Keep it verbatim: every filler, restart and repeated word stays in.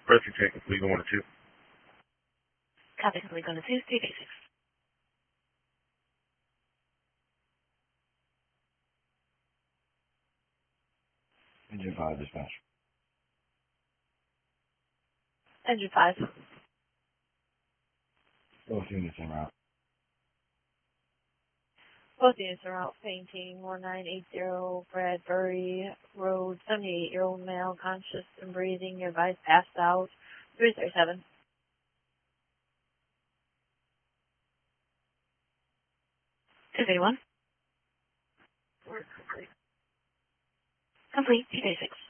Rescue tank, complete one to two. Copy, complete one to two, three basics. Engine five, dispatch. Engine five. Both units en route. Both units are out. Painting one nine eight zero Bradbury Road, seventy-eight-year-old male, conscious and breathing, advised passed out. three thirty-seven. two thirty-one. Complete, two thirty-six.